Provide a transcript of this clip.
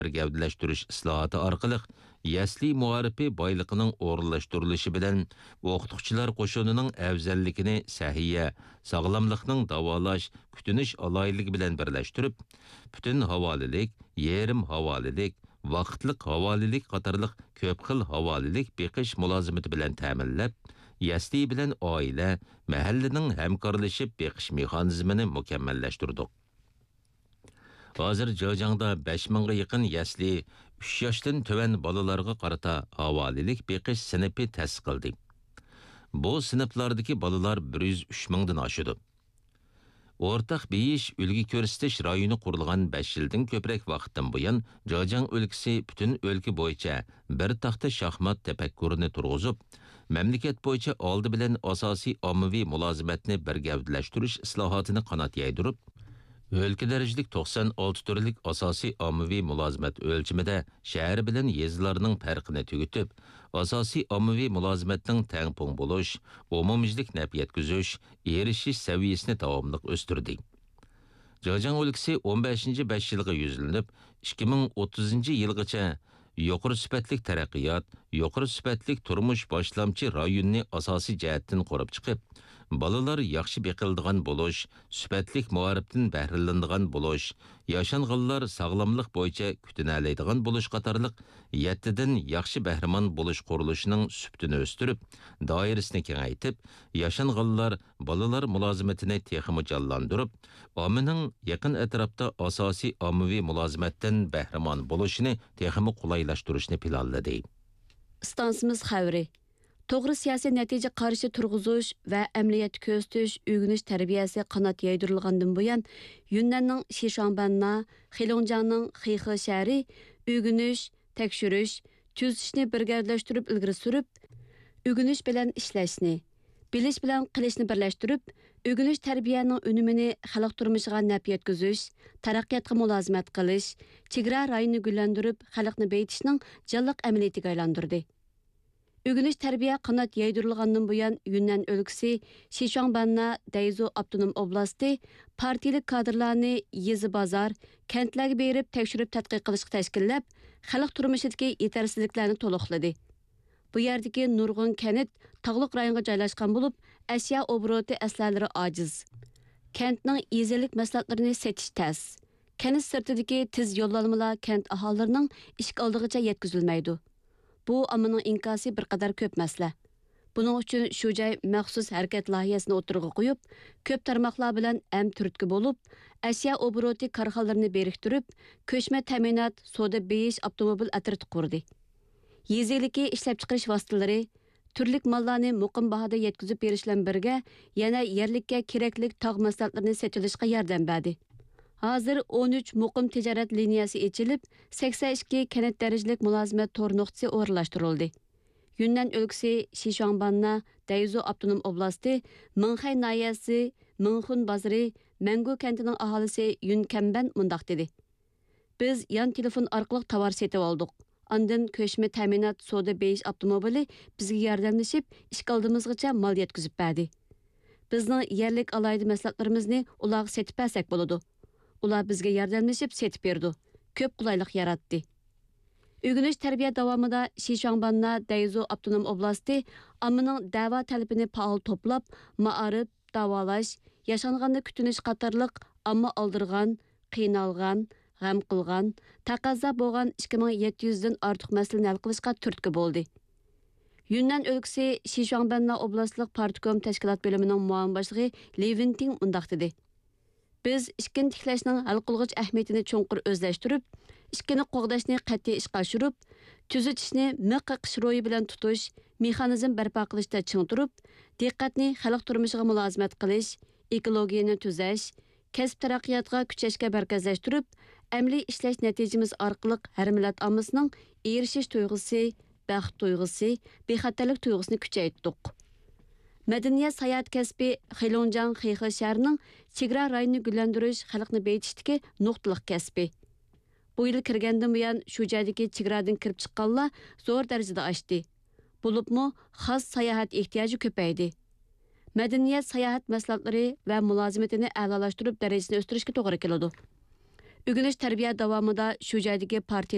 gavdalashtirish islohoti orqali yasli muarifi boyliqining o'rinlashtirilishi bilan o'qituvchilar qo'shinining afzalligini sahiya, sog'lomlikning davolash, kutinish aloyligi bilan birlashtirib, butun havolilik, yerim havolilik, vaqtliq havolilik qatorliq ko'p xil havolilik beqish mulozimati bilan ta'minlab, yasli bilan oila, mahallaning hamkorlashib beqish mexanizmini mukammallashtirdik. Hozir Jojangda 5000 ga yaqin yasli 3 yoshdan töven bolalarga qarata havolilik beqish sinipi ta'sis qildi. Bu sinflardagi bolalar 103 mingdan oshadi. O'rtaq beyish ulgi ko'rsatish rayoni qurilgan 5 yildan ko'proq vaqtdan buyon Jojang o'lkasi butun o'lka bo'yicha bir taxta shaxmat tafakkurini turg'izib, mamlakat bo'yicha oldi bilan asosiy ommaviy mulozimatni bir gavdalashtirish islohotini qanot yaydirib, o'lka darajalik 96 turlik asosiy ommaviy mulozimat o'lchimida shahar bilan yezlarning farqini tugutib, asosiy ommaviy mulozimatning tangpung bo'lish, umumijlik naf yetkazish, erishish saviyasini davomli o'stirdi. Jojang o'lkasi 15-5 yilga yuzlanib, 2030-yilgacha yuqori sifatlik taraqqiyot, yuqori sifatlik turmush boshlamchi rayonni asosiy jihatdan qurib chiqib, balalar yaxshi beqildigan bo'lish, sifatlik muarifdan bahrilanadigan bo'lish, yashanganlar sog'lomlik bo'yicha kutinaladigan bo'lish qatorliq 7 dan yaxshi bahramon bo'lish qurilishining sübtini o'stirib, doirasini kengaytib, yashanganlar balalar mulozimatini texmi jonlantirib, ommaning yaqin atrofda asosiy ommaviy mulozimatdan bahramon bo'lishini texmi qulaylaştırışını planladı. Stansimiz xəvri. Toğru siyasi nəticə qarşı turğuzuş və əmliyyət köstüş, ügünüş tərbiyəsi qanat yaydırılğandan buyan, Yunnanның Şişanbanna, Xilonjanның Xixi şəhəri ügünüş, təkşürüş, tüzüşni birgərdləşdirib ilgiri sürüb, ügünüş bilən işləşni, biliş bilən qilishni birləşdirib, ügünüş tərbiyyənin önümünü xalq turmuşiga nəf yetküzüş, taraqqiyatqa mulozimat qilish, chegara rayoni gullandirib, xalqni beytishning jonliq amaliyatiga aylantirdi. Ügünüş tərbiyə qanat yaydirilgandan buyan Yunnan o'lkasi Şişanbanna Dayzu Abdunum oblasti partiyalik kadrlarni yezi bozor, kentlarga berib tekshirib tadqiq qilishga tashkillab, xalq turmushidagi yetarsizliklarni to'liqladi. Bu yerdagi nurg'un kanit tog'liq rayonga joylashgan bo'lib, ashyo obroti aslarlari ojiz. Kentning ezilik mahsulotlarini setish tas. Kent sirtidagi tiz yo'llanmalar kent aholilarining ishq oldigacha yetkazilmaydi. Bu ammaning inkosi bir qadar ko'p masala. Buning uchun shu joy maxsus harakat loyihasini o'tirg'i qo'yib, ko'p tarmoqlar bilan turtki bo'lib, ashyo obroti korxonalarini beriktirib, ko'chma ta'minot, soda beyish avtomobil atriti qurdi. Yeziliki ishlab chiqarish vositalari, turlik mallarni muqim bahoda yetkazib berish bilan birga, yana yerlikka keraklik tog' mahsulotlarini sotilishga yordam berdi. Hozir 13 muqim tijorat liniyasi ochilib, 82 kanat darajalik mulozimat tor nuqtasi o'rinlashtirildi. Yunnan o'lkasi Şişanbanna, Dayzu Abdunum oblasti, Mingxay nahiyasi, Mingxun bozori, Mangu kentining aholisi Yunkamban mundaq dedi. Biz yan telefon orqali tovar setib oldik. Ondan ko'chma ta'minot soda beyish avtomobili bizga yordamlashib, ish oldimizgacha mal yetkazib berdi. Bizning yerlik alaydi mahsulotlarimizni ularga setib bersak bo'ladi. Ular bizga yordamlashib setib berdi. Ko'p qulaylik yaratdi. Ügünüş tərbiyə davamında Şişanbanna Dayzu Abdunum oblasti ammaning da'vo talabini faol to'plab, ma'arif, davolash, yashanganda kutinish qatorliq amma oldirgan, qiynalgan, g'am qilgan, taqozo bo'lgan 2700 dan ortiq masalani hal qilishga turtki bo'ldi. Yunnan o'lkasi Şişanbanna oblastlik partikom tashkilot bo'limining muavin boshlig'i Levinting undaq dedi. Biz ishkin tiklashning hal qilg'ich ahamiyatini cho'nqur o'zlashtirib, ishkini qo'g'dashni qat'iy ishga oshirib, tuzitishni miqiqish ro'yi bilan tutish, mexanizm barpo qilishda ching turib, diqqatni xalq turmushiga mulozimat qilish, ekologiyani tuzash, kasb taraqqiyotga kuchashga markazlashtirib, amaliy ishlash natijamiz orqali har millat ommasining erishish tuyg'usi, baxt tuyg'usi, bexatarlik tuyg'usini kuchaytirdik. Madaniyat sayohat kasbi Xilonjan Xixi shahrining chegara rayonini gullantirish xalqni beytishdagi nuqtaliq kasbi. Bu yil kirgandan buyon shu joydagi chegaradan kirib chiqqanlar zo'r darajada oshdi. Bo'libmi xos sayohat ehtiyoji ko'paydi. Madaniyat sayohat mahsulotlari va mulozimatini a'lolashtirib darajasini o'stirishga to'g'ri keladi. Ügünüş tərbiyə davamında şu joydagi partiya